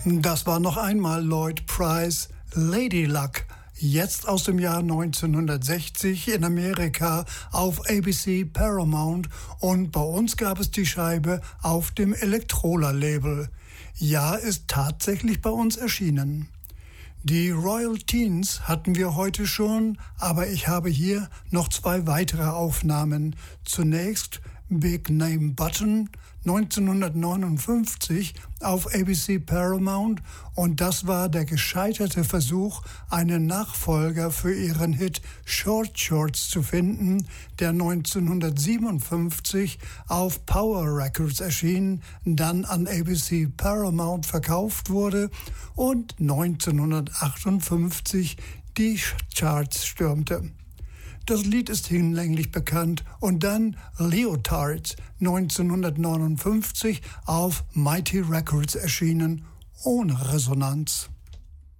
Das war noch einmal Lloyd Price, Lady Luck, jetzt aus dem Jahr 1960 in Amerika auf ABC Paramount, und bei uns gab es die Scheibe auf dem Elektrola-Label. Ja, ist tatsächlich bei uns erschienen. Die Royal Teens hatten wir heute schon, aber ich habe hier noch 2 weitere Aufnahmen. Zunächst Big Name Button 1959 auf ABC Paramount, und das war der gescheiterte Versuch, einen Nachfolger für ihren Hit Short Shorts zu finden, der 1957 auf Power Records erschien, dann an ABC Paramount verkauft wurde und 1958 die Charts stürmte. Das Lied ist hinlänglich bekannt, und dann Leotards 1959 auf Mighty Records erschienen, ohne Resonanz.